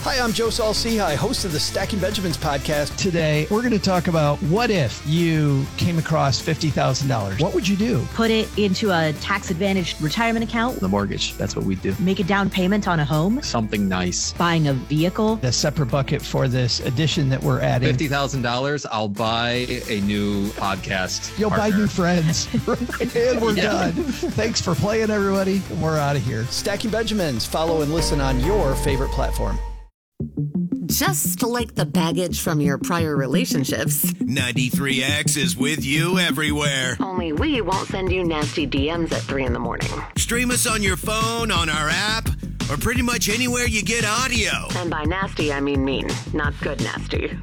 Hi, I'm Joe Saul-Sehy, host of the Stacking Benjamins podcast. Today, we're going to talk about what if you came across $50,000. What would you do? Put it into a tax-advantaged retirement account. The mortgage, that's what we do. Make a down payment on a home. Something nice. Buying a vehicle. A separate bucket for this addition that we're adding. $50,000, I'll buy a new podcast. You'll partner. buy new friends. And we're done. Thanks for playing, everybody. We're out of here. Stacking Benjamins. Follow and listen on your favorite platform. Just like the baggage from your prior relationships, 93X is with you everywhere. only we won't send you nasty DMs at 3 in the morning. Stream us on your phone, on our app, or pretty much anywhere you get audio. And by nasty, I mean mean, not good nasty.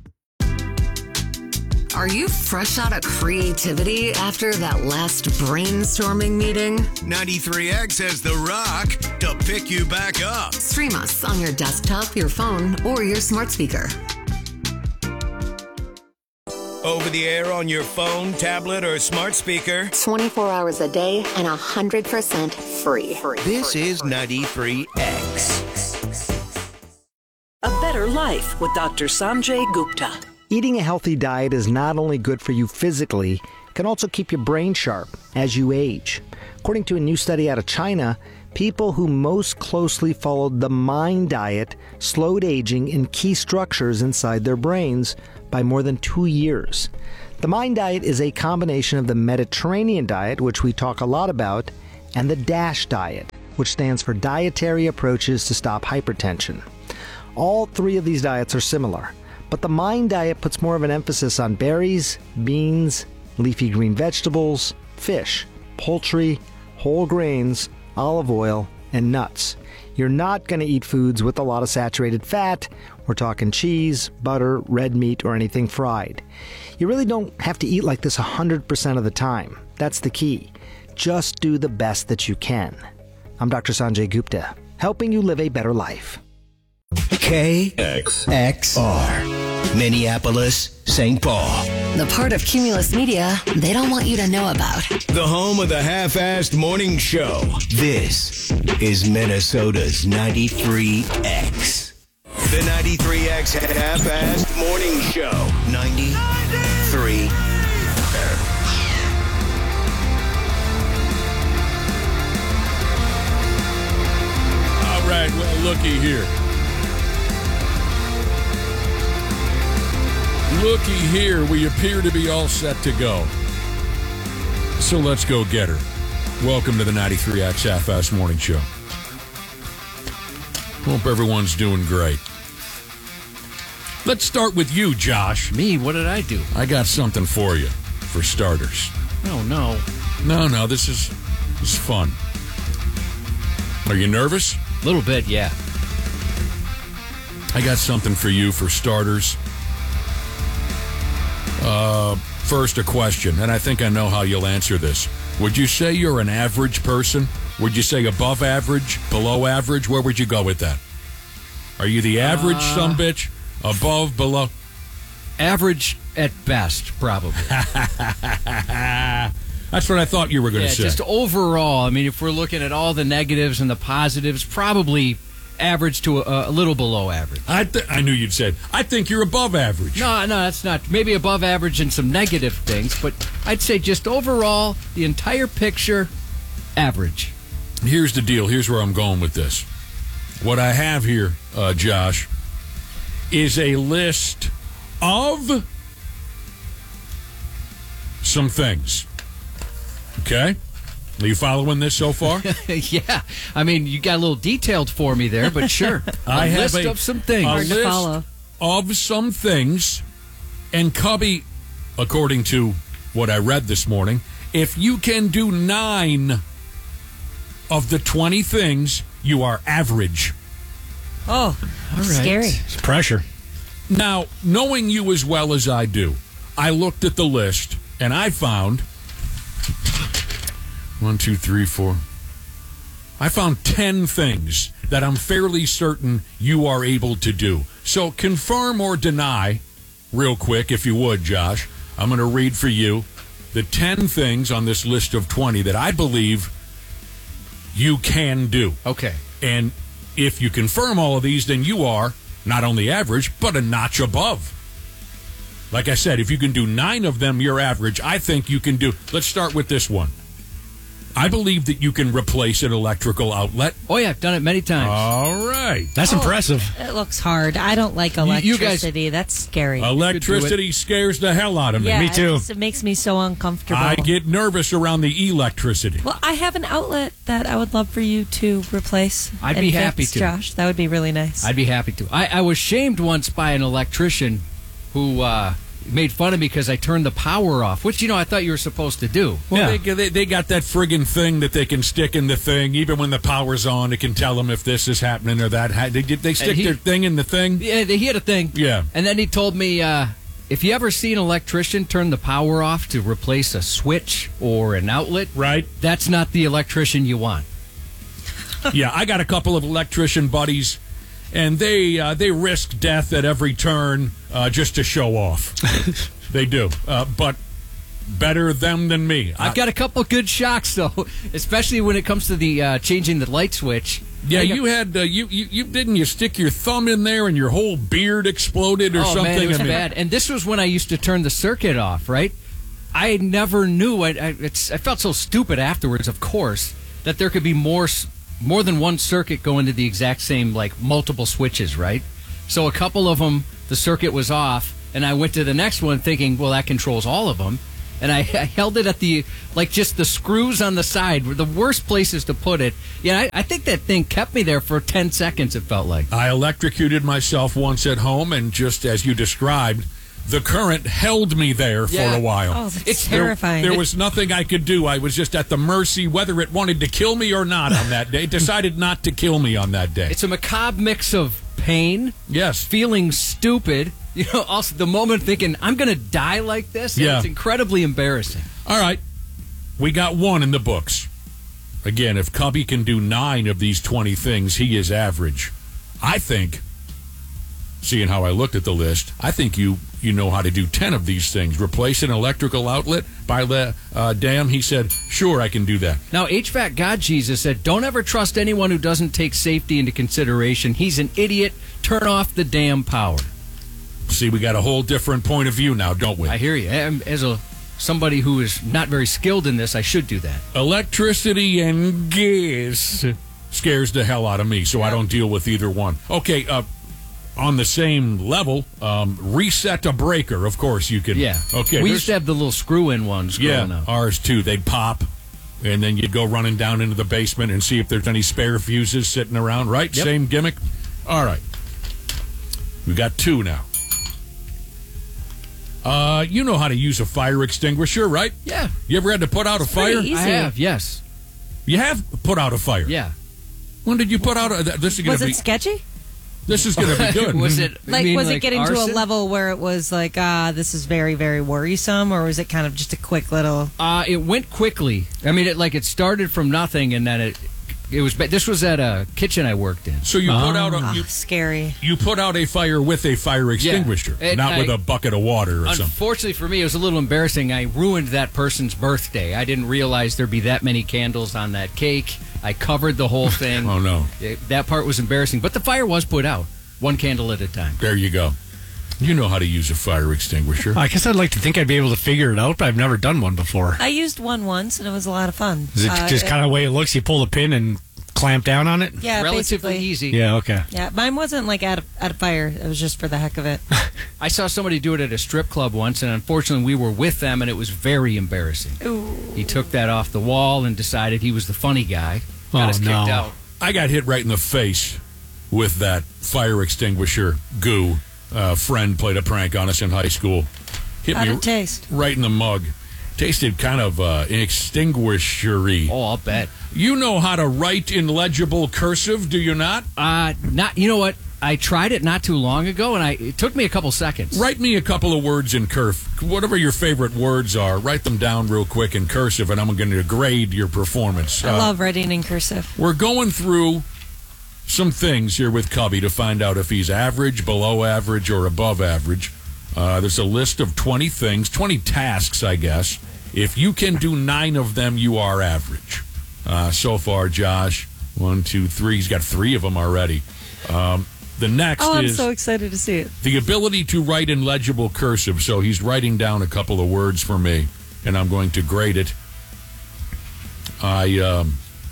Are you fresh out of creativity after that last brainstorming meeting? 93X has The Rock to pick you back up. Stream us on your desktop, your phone, or your smart speaker. Over the air on your phone, tablet, or smart speaker. 24 hours a day and 100% free. This is 93X. A Better Life with Dr. Sanjay Gupta. Eating a healthy diet is not only good for you physically, it can also keep your brain sharp as you age. According to a new study out of China, people who most closely followed the MIND diet slowed aging in key structures inside their brains by more than 2 years. The MIND diet is a combination of the Mediterranean diet, which we talk a lot about, and the DASH diet, which stands for Dietary Approaches to Stop Hypertension. All three of these diets are similar. But the MIND diet puts more of an emphasis on berries, beans, leafy green vegetables, fish, poultry, whole grains, olive oil, and nuts. You're not going to eat foods with a lot of saturated fat. We're talking cheese, butter, red meat, or anything fried. You really don't have to eat like this 100% of the time. That's the key. Just do the best that you can. I'm Dr. Sanjay Gupta, helping you live a better life. KXXR, Minneapolis, St. Paul. The part of Cumulus Media they don't want you to know about. The home of the half-assed morning show. This is Minnesota's 93X. The 93X half-assed morning show. 93. All right, well, looky here. Looky here, we appear to be all set to go. So let's go get her. Welcome to the 93X Half-Assed Morning Show. Hope everyone's doing great. Let's start with you, Josh. Me? What did I do? I got something for you, for starters. Oh, no. No, this is fun. Are you nervous? A little bit, yeah. I got something for you, for starters. First, a question, and I think I know how you'll answer this. Would you say you're an average person? Would you say above average, below average? Where would you go with that? Are you the average sumbitch? Above, below? Average at best, probably. That's what I thought you were going to say. Just overall, I mean, if we're looking at all the negatives and the positives, probably average to a little below average. I knew you'd say, I think you're above average. No, that's not. Maybe above average in some negative things, but I'd say just overall, the entire picture, average. Here's the deal. Here's where I'm going with this. What I have here, Josh, is a list of some things. Okay? Are you following this so far? Yeah. I mean, you got a little detailed for me there, but sure. I have list of some things. A list of some things. And Cubby, according to what I read this morning, if you can do 9 of the 20 things, you are average. Oh, all right. Scary. It's pressure. Now, knowing you as well as I do, I looked at the list, and I found 1, 2, 3, 4. I found 10 things that I'm fairly certain you are able to do. So confirm or deny, real quick, if you would, Josh. I'm going to read for you the 10 things on this list of 20 that I believe you can do. Okay. And if you confirm all of these, then you are not only average, but a notch above. Like I said, if you can do 9 of them, you're average. I think you can do... Let's start with this one. I believe that you can replace an electrical outlet. Oh, yeah, I've done it many times. All right. That's impressive. It looks hard. I don't like electricity. That's scary. Electricity scares the hell out of me. Yeah, me too. It makes me so uncomfortable. I get nervous around the electricity. Well, I have an outlet that I would love for you to replace. I'd be happy to. Josh, that would be really nice. I'd be happy to. I was shamed once by an electrician who made fun of me because I turned the power off, which, I thought you were supposed to do. Well, they got that friggin' thing that they can stick in the thing. Even when the power's on, it can tell them if this is happening or that. They stick their thing in the thing? Yeah, he had a thing. Yeah. And then he told me, if you ever see an electrician turn the power off to replace a switch or an outlet, right, that's not the electrician you want. Yeah, I got a couple of electrician buddies, and they risk death at every turn just to show off. They do. But better them than me. I've got a couple good shocks, though, especially when it comes to the changing the light switch. Yeah, you had you didn't you stick your thumb in there and your whole beard exploded or something? Man, it was bad. And this was when I used to turn the circuit off, right? I never knew. I felt so stupid afterwards, of course, that there could be more than one circuit going to the exact same, like, multiple switches, right? So a couple of them, the circuit was off, and I went to the next one thinking, well, that controls all of them. And I held it at just the screws on the side were the worst places to put it. Yeah, I think that thing kept me there for 10 seconds, it felt like. I electrocuted myself once at home, and just as you described, the current held me there for a while. Oh, it's terrifying. There was nothing I could do. I was just at the mercy whether it wanted to kill me or not on that day. It decided not to kill me on that day. It's a macabre mix of pain, yes, feeling stupid, also the moment thinking, I'm going to die like this. Yeah. It's incredibly embarrassing. All right. We got 1 in the books. Again, if Cubby can do 9 of these 20 things, he is average. I think, seeing how I looked at the list, I think you know how to do 10 of these things. Replace an electrical outlet? By the damn, he said, sure, I can do that. Now, HVAC God Jesus said, don't ever trust anyone who doesn't take safety into consideration. He's an idiot. Turn off the damn power. See, we got a whole different point of view now, don't we? I hear you. As somebody who is not very skilled in this, I should do that. Electricity and gas scares the hell out of me, so I don't deal with either one. Okay, on the same level, reset a breaker, of course you can. Yeah. Okay. We used to have the little screw-in ones growing up. Ours too. They'd pop, and then you'd go running down into the basement and see if there's any spare fuses sitting around, right? Yep. Same gimmick? All right. We got 2 now. You know how to use a fire extinguisher, right? Yeah. You ever had to put out a fire? Easy. I have, yes. You have put out a fire? Yeah. When did you put out this is going Was to be it sketchy? This is going to be good. Was it Was it getting arson? to a level where it was like, this is very, very worrisome, or was it kind of just a quick little? It went quickly. I mean, it started from nothing, and then it was. This was at a kitchen I worked in. So you put out scary. You put out a fire with a fire extinguisher, not with a bucket of water or something. Unfortunately for me, it was a little embarrassing. I ruined that person's birthday. I didn't realize there'd be that many candles on that cake. I covered the whole thing. Oh, no. That part was embarrassing. But the fire was put out, 1 candle at a time. There you go. You know how to use a fire extinguisher. I guess I'd like to think I'd be able to figure it out, but I've never done one before. I used one once, and it was a lot of fun. Is it just kind of the way it looks? You pull the pin and clamp down on it? Yeah, relatively basically. easy. Yeah, okay. Yeah, mine wasn't like at a fire. It was just for the heck of it. I saw somebody do it at a strip club once, and unfortunately we were with them, and it was very embarrassing. Ooh. He took that off the wall and decided he was the funny guy. Got us kicked out. I got hit right in the face with that fire extinguisher goo. A friend played a prank on us in high school. Hit How'd me it taste? right in the mug. Tasted kind of extinguisher-y. Oh, I'll bet. You know how to write in legible cursive, do you not? Not. You know what? I tried it not too long ago, and it took me a couple seconds. Write me a couple of words in cursive. Whatever your favorite words are, write them down real quick in cursive, and I'm going to grade your performance. I love writing in cursive. We're going through some things here with Cubby to find out if he's average, below average, or above average. There's a list of 20 things, 20 tasks, I guess. If you can do 9 of them, you are average. So far, Josh, 1, 2, 3. He's got 3 of them already. The next I'm is so excited to see it. the ability to write in legible cursive. So he's writing down a couple of words for me, and I'm going to grade it. I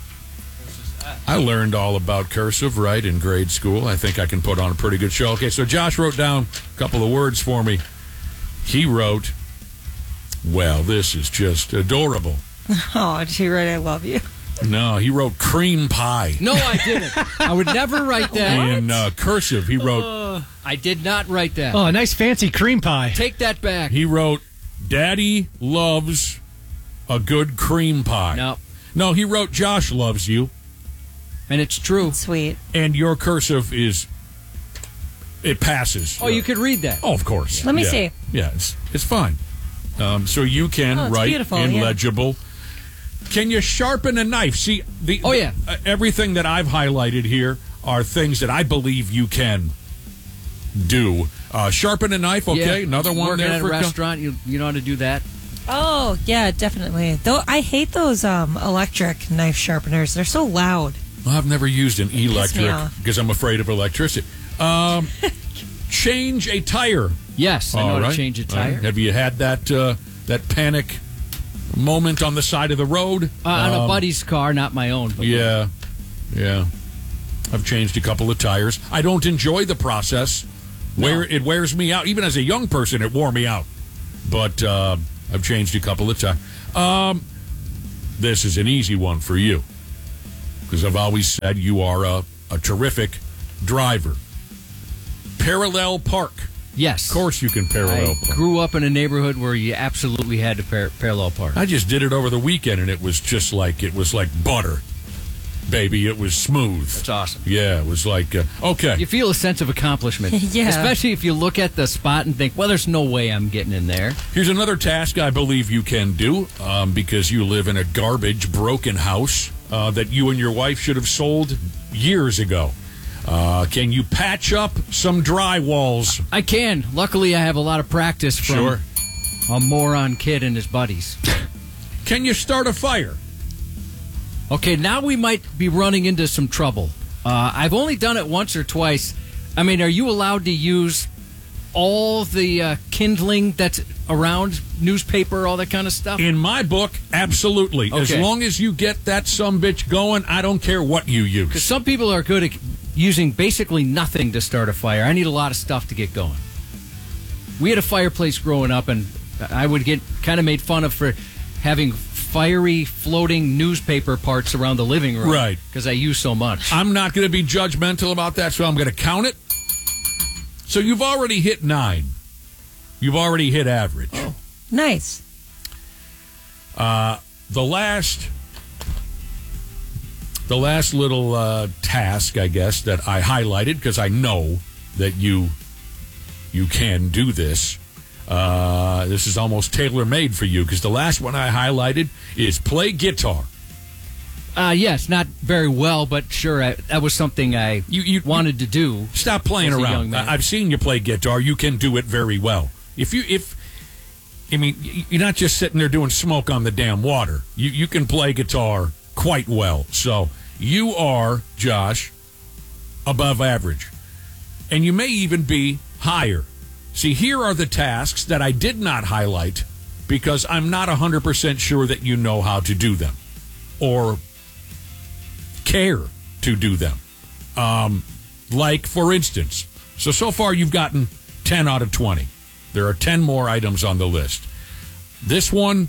learned all about cursive, right, in grade school. I think I can put on a pretty good show. Okay, so Josh wrote down a couple of words for me. He wrote, well, this is just adorable. Oh, did he write I love you? No, he wrote cream pie. No, I didn't. I would never write that. In cursive, he wrote... I did not write that. Oh, a nice fancy cream pie. Take that back. He wrote, Daddy loves a good cream pie. No, he wrote, Josh loves you. And it's true. Sweet. And your cursive is... It passes. Oh, you could read that. Oh, of course. Let me see. Yeah, it's fine. So you can write in legible. Can you sharpen a knife? See, everything that I've highlighted here are things that I believe you can do. Sharpen a knife, okay? Yeah. Another one Working there at a restaurant, you know how to do that? Oh, yeah, definitely. Though I hate those electric knife sharpeners. They're so loud. Well, I've never used an piss me electric off. because I'm afraid of electricity. Change a tire. Yes, I know All how right. to change a tire. Have you had that panic moment on the side of the road? On a buddy's car, not my own. But Yeah. I've changed a couple of tires. I don't enjoy the process. It wears me out. Even as a young person, it wore me out. But I've changed a couple of tires. This is an easy one for you because I've always said you are a terrific driver. Parallel park. Yes. Of course you can parallel park. Grew up in a neighborhood where you absolutely had to parallel park. I just did it over the weekend, and it was just like butter, baby. It was smooth. That's awesome. Yeah, it was like okay. You feel a sense of accomplishment. Yeah. Especially if you look at the spot and think, well, there's no way I'm getting in there. Here's another task I believe you can do because you live in a garbage, broken house that you and your wife should have sold years ago. Can you patch up some drywalls? I can. Luckily, I have a lot of practice from a moron kid and his buddies. Can you start a fire? Okay, now we might be running into some trouble. I've only done it once or twice. I mean, are you allowed to use all the kindling that's around, newspaper, all that kind of stuff? In my book, absolutely. Okay. As long as you get that sumbitch going, I don't care what you use. Because some people are good at using basically nothing to start a fire. I need a lot of stuff to get going. We had a fireplace growing up, and I would get kind of made fun of for having fiery floating newspaper parts around the living room. Right. Because I use so much. I'm not going to be judgmental about that, so I'm going to count it. So you've already hit 9. You've already hit average. Oh, nice. The last little task, I guess, that I highlighted because I know that you can do this. This is almost tailor-made for you because the last one I highlighted is play guitar. Yes, not very well, but sure, that was something I wanted to do. Stop playing as a young around. man. I've seen you play guitar. You can do it very well. You're not just sitting there doing smoke on the damn water. You can play guitar quite well. So you are, Josh, above average. And you may even be higher. See, here are the tasks that I did not highlight because I'm not 100% sure that you know how to do them or care to do them. Like, for instance, so far you've gotten 10 out of 20. There are 10 more items on the list. This one,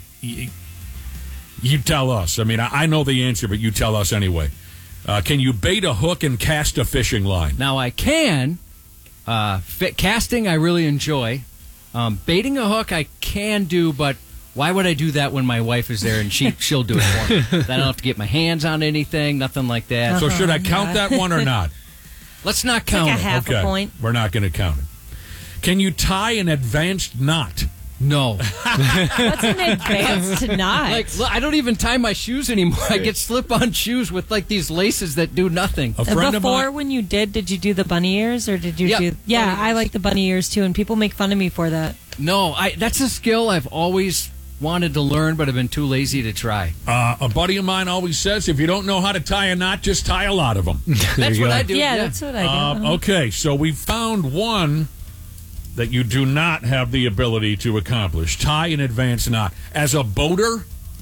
you tell us. I mean, I know the answer, but you tell us anyway. Can you bait a hook and cast a fishing line? Now, I can. Casting, I really enjoy. Baiting a hook, I can do, but why would I do that when my wife is there and she'll do it for me? I don't have to get my hands on anything, nothing like that. So should I count that one or not? Let's not count like a it. half a point. We're not going to count it. Can you tie an advanced knot? No. What's an advanced knot? Like, look, I don't even tie my shoes anymore. I get slip-on shoes with like these laces that do nothing. A friend of Before, mine, when you did you do the bunny ears or did you Yep, do? Yeah, bunny I ears. like the bunny ears too, and people make fun of me for that. No, that's a skill I've always wanted to learn, but have been too lazy to try. A buddy of mine always says, if you don't know how to tie a knot, just tie a lot of them. That's what I do. Yeah, that's what I do. Okay, so we found one that you do not have the ability to accomplish. Tie an advanced knot. As a boater,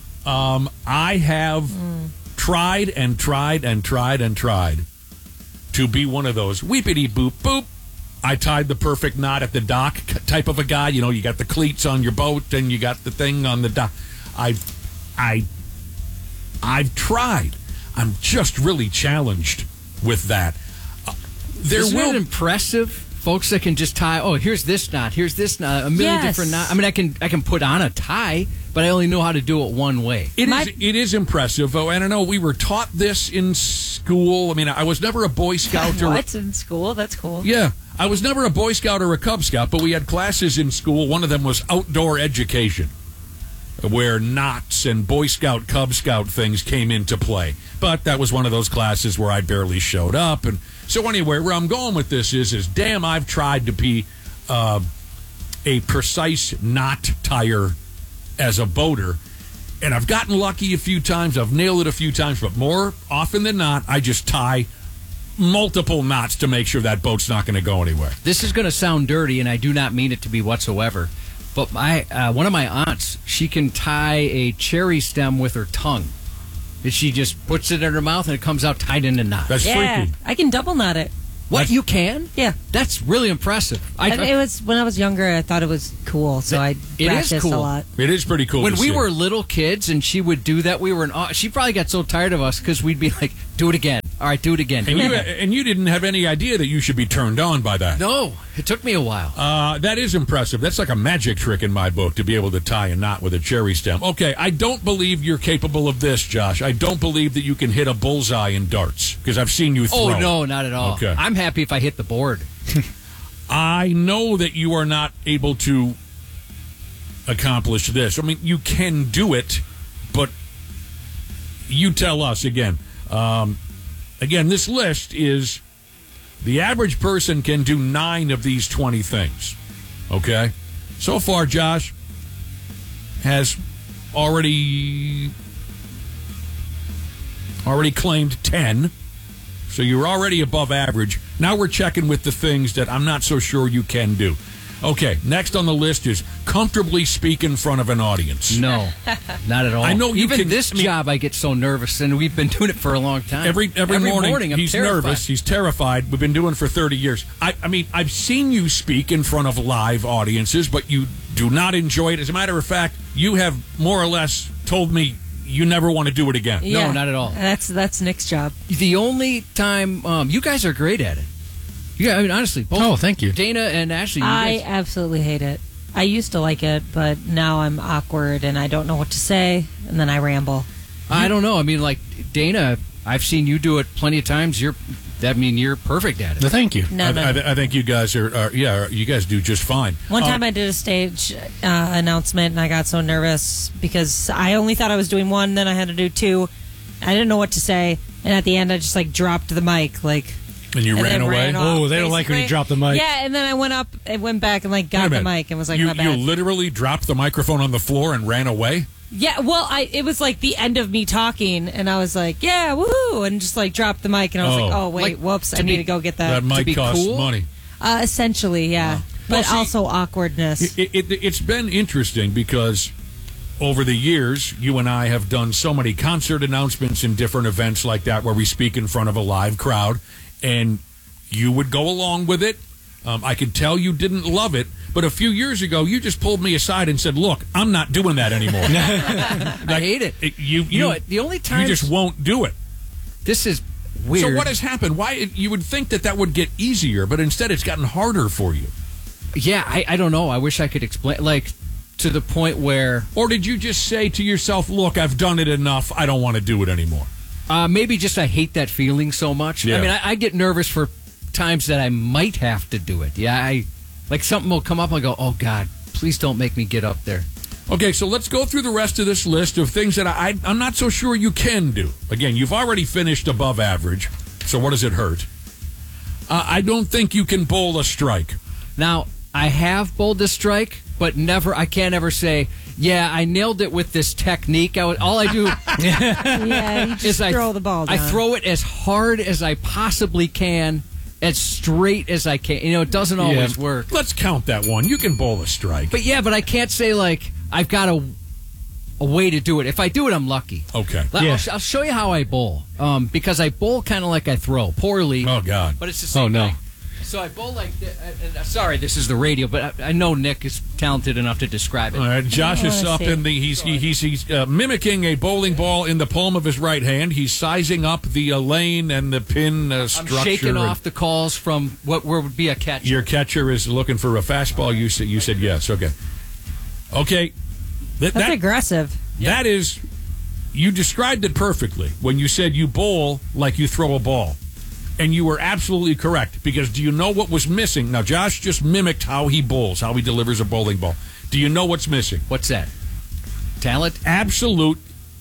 I have tried and tried and tried and tried to be one of those weepity boop boop. I tied the perfect knot at the dock type of a guy. You know, you got the cleats on your boat and you got the thing on the dock. I've tried. I'm just really challenged with that. Isn't it impressive? Folks that can just tie, here's this knot, a million different knots. I mean, I can put on a tie, but I only know how to do it one way. It is impressive, though. And I know we were taught this in school. I mean, I was never a Boy Scout. What? In school? That's cool. Yeah. I was never a Boy Scout or a Cub Scout, but we had classes in school. One of them was outdoor education, where knots and Boy Scout, Cub Scout things came into play. But that was one of those classes where I barely showed up. And so anyway, where I'm going with this is damn, I've tried to be a precise knot tire as a boater. And I've gotten lucky a few times. I've nailed it a few times. But more often than not, I just tie multiple knots to make sure that boat's not going to go anywhere. This is going to sound dirty, and I do not mean it to be whatsoever. But one of my aunts, she can tie a cherry stem with her tongue. And she just puts it in her mouth, and it comes out tied in a knot. That's freaky. I can double knot it. What, you can? Yeah. That's really impressive. It was when I was younger, I thought it was cool, so I practiced a lot. It is pretty cool. When we were little kids and she would do that, we were she probably got so tired of us because we'd be like, do it again. All right, do it again. And you didn't have any idea that you should be turned on by that. No, it took me a while. That is impressive. That's like a magic trick in my book to be able to tie a knot with a cherry stem. Okay, I don't believe you're capable of this, Josh. I don't believe that you can hit a bullseye in darts because I've seen you throw. Oh, no, not at all. Okay. I'm happy if I hit the board. I know that you are not able to accomplish this. I mean, you can do it, but you tell us again. Again, this list is the average person can do 9 of these 20 things. Okay? So far, Josh has already claimed 10. So you're already above average. Now we're checking with the things that I'm not so sure you can do. Okay, next on the list is comfortably speak in front of an audience. No, not at all. I know you Even can, this job, I get so nervous, and we've been doing it for a long time. Every morning I'm he's terrified. nervous. He's terrified. We've been doing it for 30 years. I mean, I've seen you speak in front of live audiences, but you do not enjoy it. As a matter of fact, you have more or less told me you never want to do it again. Yeah, no, not at all. That's Nick's job. The only time you guys are great at it. Yeah, I mean, honestly. Both thank you. Dana and Ashley. I absolutely hate it. I used to like it, but now I'm awkward and I don't know what to say, and then I ramble. I don't know. I mean, like, Dana, I've seen you do it plenty of times. You're perfect at it. No, thank you. No. I think you guys you guys do just fine. One time I did a stage announcement, and I got so nervous because I only thought I was doing one, then I had to do 2. I didn't know what to say, and at the end I just dropped the mic, And you ran away? Oh, they don't like when you drop the mic. Yeah, and then I went up and went back and got the mic and was like, you, my bad. You literally dropped the microphone on the floor and ran away? Yeah, well, it was the end of me talking, and I was like, yeah, woohoo, and just dropped the mic, and I was like, oh, wait, whoops, I need to go get that. That mic costs money. Essentially, yeah. But also awkwardness. It's been interesting because over the years, you and I have done so many concert announcements and different events like that where we speak in front of a live crowd, and you would go along with it. I could tell you didn't love it, but a few years ago, you just pulled me aside and said, look, I'm not doing that anymore. I hate it. You know what? The only time you just won't do it. This is weird. So what has happened? Why you would think that would get easier, but instead it's gotten harder for you. Yeah, I don't know. I wish I could explain, to the point where... Or did you just say to yourself, look, I've done it enough, I don't want to do it anymore? Maybe just I hate that feeling so much. Yeah. I mean, I get nervous for times that I might have to do it. Yeah, something will come up, I go, oh, God, please don't make me get up there. Okay, so let's go through the rest of this list of things that I'm not so sure you can do. Again, you've already finished above average, so what does it hurt? I don't think you can bowl a strike. Now, I have bowled a strike, but I can't ever say, Yeah, I nailed it with this technique. All I do Yeah, you just is throw the ball down. I throw it as hard as I possibly can, as straight as I can. It doesn't always work. Let's count that one. You can bowl a strike. But I can't say, like, I've got a way to do it. If I do it, I'm lucky. Okay. I'll show you how I bowl. Because I bowl kind of like I throw. Poorly. Oh, God. But it's the same thing. So I bowl like this. Sorry, this is the radio, but I know Nick is talented enough to describe it. All right, Josh is up in the. He's mimicking a bowling ball in the palm of his right hand. He's sizing up the lane and the pin structure. I'm shaking off the calls from what would be a catcher. Your catcher is looking for a fastball. You said yes. Okay. That's aggressive. That is. You described it perfectly when you said you bowl like you throw a ball. And you were absolutely correct, because do you know what was missing? Now, Josh just mimicked how he bowls, how he delivers a bowling ball. Do you know what's missing? What's that? Talent? Absolutely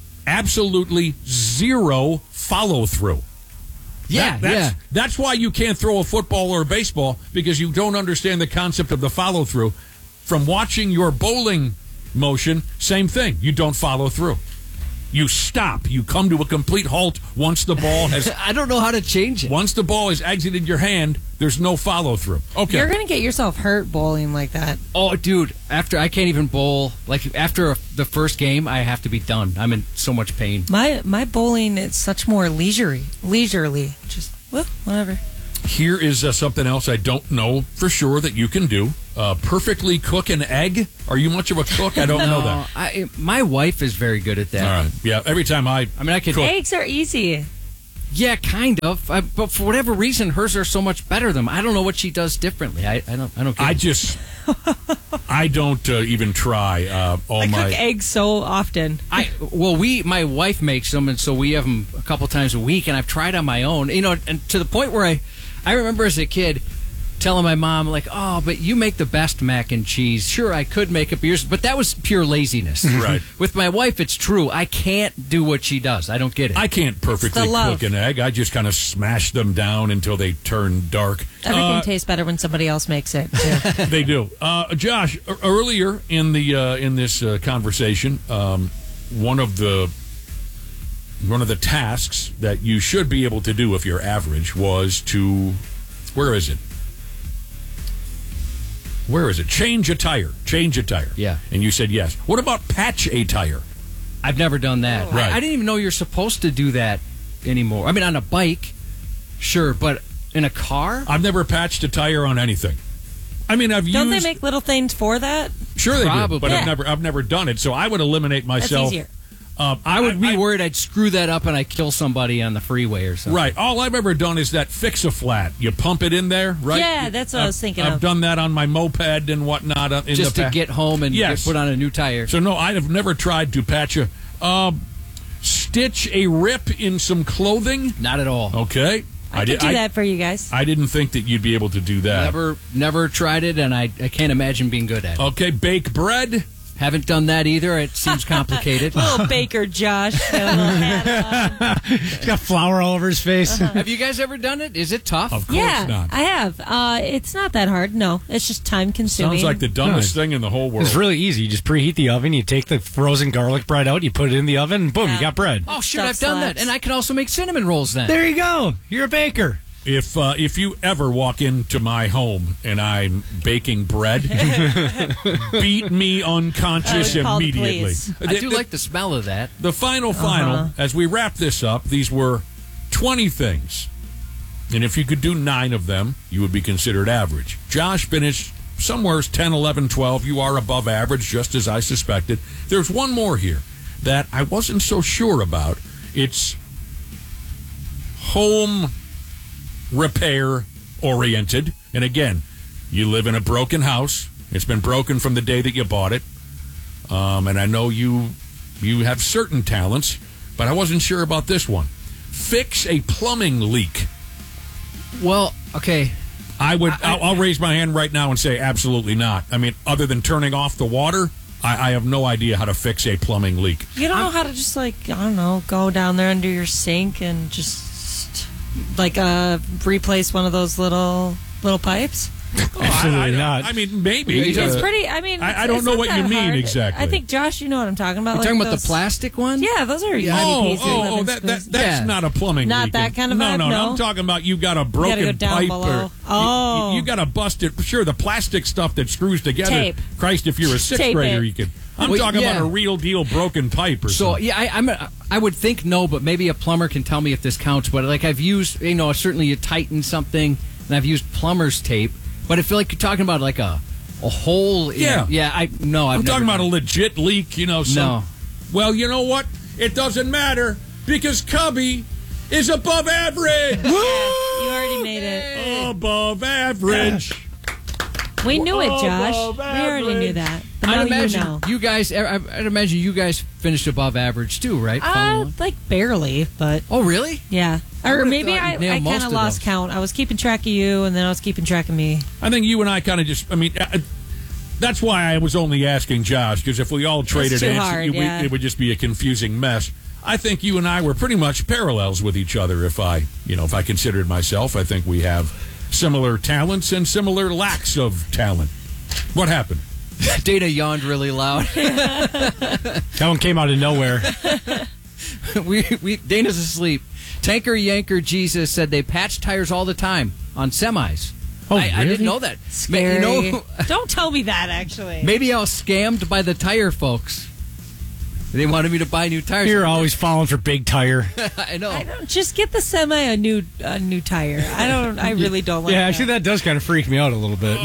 zero follow-through. Yeah, That's why you can't throw a football or a baseball, because you don't understand the concept of the follow-through. From watching your bowling motion, same thing. You don't follow through. You stop. You come to a complete halt once the ball has... I don't know how to change it. Once the ball has exited your hand, there's no follow-through. Okay. You're going to get yourself hurt bowling like that. Oh, dude, after I can't even bowl. Like, after the first game, I have to be done. I'm in so much pain. My bowling is such more leisurely. Just, whatever. Here is something else I don't know for sure that you can do. Perfectly cook an egg. Are you much of a cook? I don't know that. My wife is very good at that. All right. Yeah, every time I cook. Eggs are easy. Yeah, kind of. But for whatever reason, hers are so much better than mine. I don't know what she does differently. I don't get I don't even try I cook eggs so often. My wife makes them, and so we have them a couple times a week, and I've tried on my own. And to the point where I remember as a kid telling my mom, like, oh, but you make the best mac and cheese. Sure, I could make it, but that was pure laziness. Right. With my wife, it's true. I can't do what she does. I don't get it. I can't perfectly cook an egg. I just kind of smash them down until they turn dark. Everything tastes better when somebody else makes it, too. They do. Josh, earlier in this conversation, one of the tasks that you should be able to do if you're average was to, where is it? Change a tire. Yeah. And you said yes. What about patch a tire? I've never done that. Right. I didn't even know you're supposed to do that anymore. I mean, on a bike, sure, but in a car? I've never patched a tire on anything. I mean, Don't they make little things for that? Sure they Probably. do, but Yeah. I've never done it, so I would eliminate myself. That's easier. I would be worried I'd screw that up and I kill somebody on the freeway or something. Right. All I've ever done is that fix-a-flat. You pump it in there, right? Yeah, that's what I was thinking I've of. done that on my moped and whatnot. Just to get home and Yes. put on a new tire. So, no, I have never tried to patch stitch a rip in some clothing. Not at all. Okay. I could do that for you guys. I didn't think that you'd be able to do that. Never tried it, and I can't imagine being good at it. Okay, bake bread. Haven't done that either. It seems complicated. Little baker Josh. Got a little hat on. He's got flour all over his face. Have you guys ever done it? Is it tough? Of course not. I have. It's not that hard. No, it's just time consuming. Sounds like the dumbest thing in the whole world. It's really easy. You just preheat the oven, you take the frozen garlic bread out, you put it in the oven, and boom, you got bread. Oh, shit, Stuff I've done slaps. that. And I can also make cinnamon rolls then. There you go. You're a baker. If you ever walk into my home and I'm baking bread, beat me unconscious I would call the immediately. police. I do like the smell of that. The final, as we wrap this up, these were 20 things. And if you could do 9 of them, you would be considered average. Josh finished somewhere 10, 11, 12. You are above average, just as I suspected. There's one more here that I wasn't so sure about. It's home repair oriented. And again, you live in a broken house. It's been broken from the day that you bought it. And I know you have certain talents, but I wasn't sure about this one. Fix a plumbing leak. Well, okay. I'll raise my hand right now and say absolutely not. I mean, other than turning off the water, I have no idea how to fix a plumbing leak. You don't know how to just go down there under your sink and just replace one of those little pipes? Absolutely not. I mean, maybe. It's pretty. I mean, I don't it's know not what you that mean hard. exactly. I think Josh, you know what I'm talking about. You're talking about the plastic one? Yeah, those are easy pieces. That's not a plumbing Not leak. that kind of no, vibe, no, no. I'm talking about you got a broken You gotta go down pipe. below. Or, Oh. you got to bust it. Sure, the plastic stuff that screws together. Tape. Christ, if you're a sixth Tape grader, it. you could. I'm talking about a real deal broken pipe or something. So I would think no, but maybe a plumber can tell me if this counts. But like I've used, certainly you tighten something, and I've used plumber's tape. But I feel like you're talking about like a hole. I'm talking about a legit leak. No. Well, you know what? It doesn't matter because Cubby is above average. You already made it. Above average. We knew it, Josh. We already knew that. But now I'd imagine you know. you guys. I'd imagine you guys finished above average too, right? Like barely, but oh, really? Yeah. Or would've maybe thought I you'd nail most kind of of lost those. count. I was keeping track of you, and then I was keeping track of me. I think you and I kind of just. I mean, that's why I was only asking Josh, because if we all traded too answers, hard, yeah. it would just be a confusing mess. I think you and I were pretty much parallels with each other. If I considered myself, I think we have similar talents and similar lacks of talent. What happened? Dana yawned really loud. That one came out of nowhere. Dana's asleep. Tanker Yanker Jesus said they patch tires all the time on semis. Oh, I didn't know that. Scary. Don't tell me that, actually. Maybe I was scammed by the tire folks. They wanted me to buy new tires. You're always falling for big tire. I know. I don't just get the semi a new tire. I really don't like. Yeah, actually, that does kind of freak me out a little bit.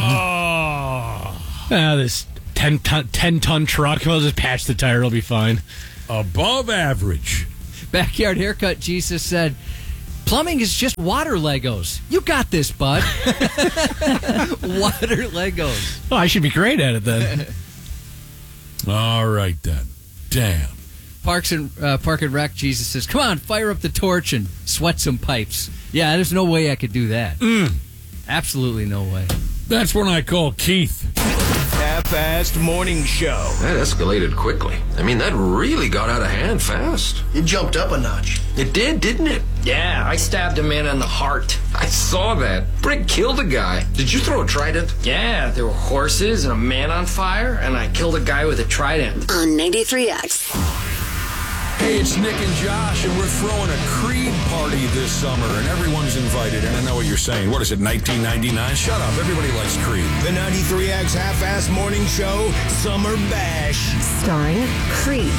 This 10-ton truck. We'll just patch the tire. It'll be fine. Above average. Backyard haircut. Jesus said, "Plumbing is just water Legos. You got this, bud." Water Legos. Oh, I should be great at it then. All right then. Damn. Park and Rec. Jesus says, "Come on, fire up the torch and sweat some pipes." Yeah, there's no way I could do that. Absolutely no way. That's when I call Keith. Half-assed morning show. That escalated quickly. I mean, that really got out of hand fast. It jumped up a notch. It did, didn't it? Yeah, I stabbed a man in the heart. I saw that. Brick killed a guy. Did you throw a trident? Yeah, there were horses and a man on fire, and I killed a guy with a trident. On 93X. Hey, it's Nick and Josh, and we're throwing a Creed party this summer, and everyone's invited. And I know what you're saying. What is it, 1999? Shut up. Everybody likes Creed. The 93X Half-Assed Morning Show Summer Bash. Starring Creed.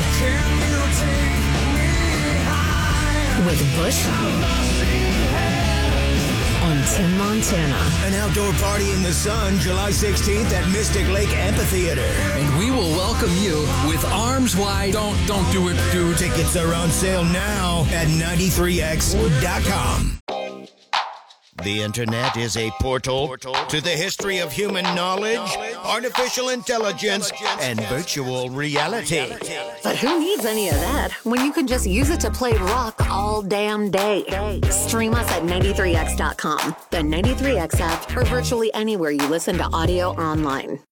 With Bush. And Tim Montana. An outdoor party in the sun, July 16th at Mystic Lake Amphitheater. And we will welcome you with arms wide. Don't do it, dude. Tickets are on sale now at 93x.com. The internet is a portal to the history of human knowledge, artificial intelligence, and virtual reality. But who needs any of that when you can just use it to play rock all damn day? Stream us at 93x.com, the 93X app, or virtually anywhere you listen to audio or online.